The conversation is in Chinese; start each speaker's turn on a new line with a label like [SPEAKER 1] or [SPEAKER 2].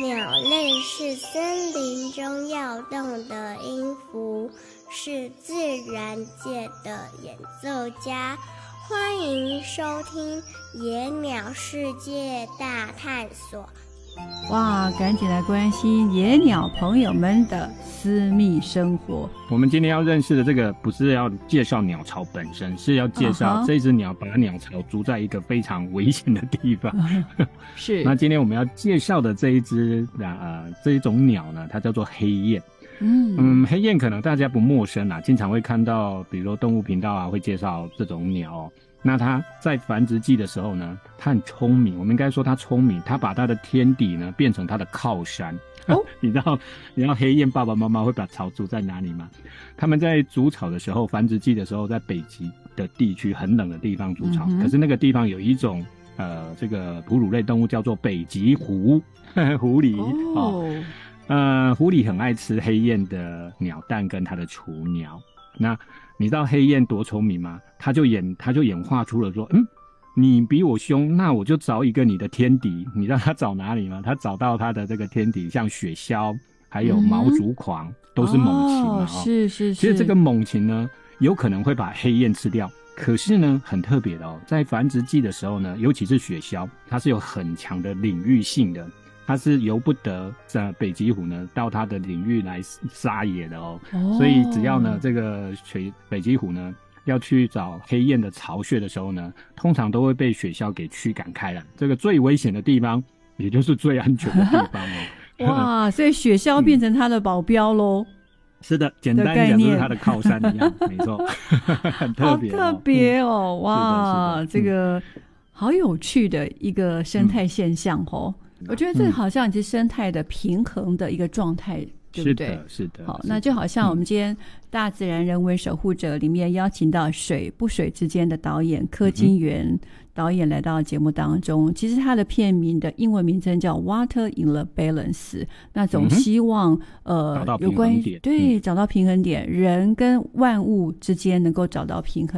[SPEAKER 1] 鸟类是森林中要动的音符，是自然界的演奏家。欢迎收听《野鸟世界大探索》。
[SPEAKER 2] 哇，赶紧来关心野鸟朋友们的私密生活。
[SPEAKER 3] 我们今天要认识的这个不是要介绍鸟巢本身，是要介绍这只鸟把鸟巢筑在一个非常危险的地方。
[SPEAKER 2] 是。
[SPEAKER 3] 那今天我们要介绍的这一种鸟呢，它叫做黑雁。黑雁可能大家不陌生啦，经常会看到，比如说动物频道啊会介绍这种鸟哦。那它在繁殖季的时候呢，它很聪明，我们应该说它聪明，它把它的天敌呢变成它的靠山。你知道黑雁爸爸妈妈会把巢筑在哪里吗？他们在筑巢的时候，繁殖季的时候，在北极的地区很冷的地方筑巢，可是那个地方有一种这个哺乳类动物叫做北极狐狐狸狐狸很爱吃黑雁的鸟蛋跟它的雏鸟。那你知道黑雁多聪明吗？它就演化出了说，你比我凶，那我就找一个你的天敌。你知道它找哪里吗？它找到它的这个天敌，像雪鸮，还有毛竹狂，都是猛禽嘛。
[SPEAKER 2] 是。其
[SPEAKER 3] 实这个猛禽呢，有可能会把黑雁吃掉。可是呢，很特别的哦，在繁殖季的时候呢，尤其是雪鸮，它是有很强的领域性的。它是由不得北极狐呢到它的领域来撒野的哦，所以只要呢这个北极狐呢要去找黑雁的巢穴的时候呢，通常都会被雪鸮给驱赶开来。这个最危险的地方，也就是最安全的地方哦。
[SPEAKER 2] 哇，所以雪鸮变成它的保镖咯。
[SPEAKER 3] 是的，简单讲就是它的靠山一样，没错，很特别，
[SPEAKER 2] 好特别哦。哇，是的这个好有趣的一个生态现象哦。我觉得这好像是生态的平衡的一个状态，对不对？
[SPEAKER 3] 是的。
[SPEAKER 2] 好，那就好像我们今天大自然人文守护者里面邀请到水不水之间的导演柯金元导演来到节目当中。其实他的片名的英文名称叫 Water in the Balance， 那总希望有关于找到平衡点，人跟万物之间能够找到平衡。